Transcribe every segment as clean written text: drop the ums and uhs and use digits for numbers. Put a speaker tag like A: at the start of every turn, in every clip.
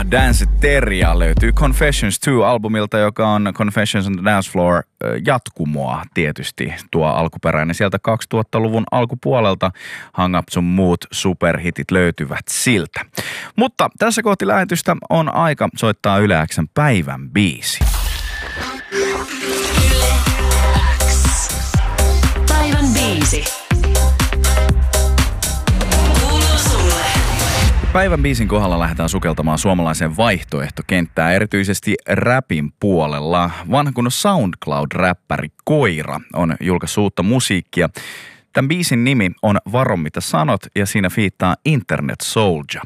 A: Danceteria löytyy Confessions 2-albumilta, joka on Confessions on the Dance Floor jatkumoa tietysti. Tuo alkuperäinen sieltä 2000-luvun alkupuolelta Hang Up sun muut superhitit löytyvät siltä. Mutta tässä kohti lähetystä on aika soittaa Yle X:n päivän biisi.
B: Yle X. Päivän biisi.
A: Päivän biisin kohdalla lähdetään sukeltamaan suomalaiseen vaihtoehtokenttään, erityisesti rapin puolella. Vanha kunnon SoundCloud-räppäri Koira on julkaissut uutta musiikkia. Tämän biisin nimi on Varo mitä sanot ja siinä fiittaa Internet Soldier.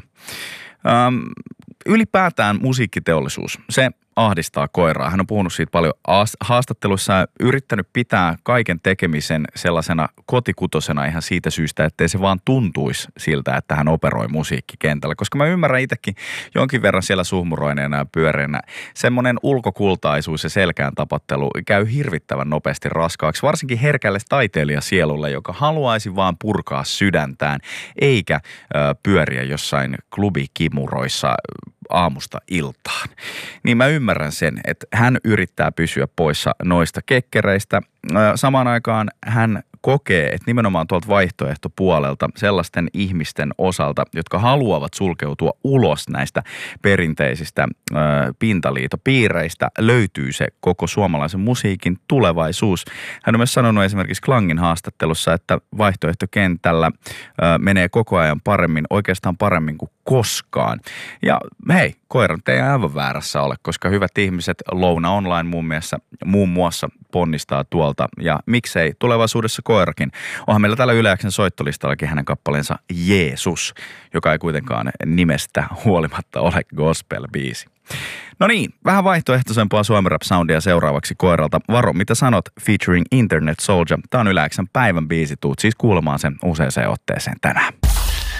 A: Ylipäätään musiikkiteollisuus, se ahdistaa Koiraa. Hän on puhunut siitä paljon haastatteluissa ja yrittänyt pitää kaiken tekemisen sellaisena kotikutosena ihan siitä syystä, ettei se vaan tuntuisi siltä, että hän operoi musiikkikentällä. Koska mä ymmärrän itsekin jonkin verran siellä suhmuroineena ja pyöreänä. Semmoinen ulkokultaisuus ja selkään tapattelu käy hirvittävän nopeasti raskaaksi, varsinkin herkälle taiteilijasielulle, joka haluaisi vaan purkaa sydäntään, eikä pyöriä jossain klubikimuroissa aamusta iltaan. Niin mä ymmärrän sen, että hän yrittää pysyä poissa noista kekkereistä. Samaan aikaan hän kokee, että nimenomaan tuolta vaihtoehtopuolelta sellaisten ihmisten osalta, jotka haluavat sulkeutua ulos näistä perinteisistä pintaliitopiireistä, löytyy se koko suomalaisen musiikin tulevaisuus. Hän on myös sanonut esimerkiksi Klangin haastattelussa, että vaihtoehtokentällä menee koko ajan paremmin, oikeastaan paremmin kuin koskaan. Ja hei, Koira ei aivan väärässä ole, koska hyvät ihmiset Louna Online muun muassa ponnistaa tuolta. Ja miksei tulevaisuudessa Koirakin. Onhan meillä täällä Yle X:n soittolistallakin hänen kappaleensa Jeesus, joka ei kuitenkaan nimestä huolimatta ole gospel-biisi. No niin, vähän vaihtoehtoisempaa Suomen rap-soundia seuraavaksi Koiralta. Varo mitä sanot featuring Internet Soldier. Tää on Yle X:n päivän biisi, tuut siis kuulemaan sen useaseen otteeseen tänään.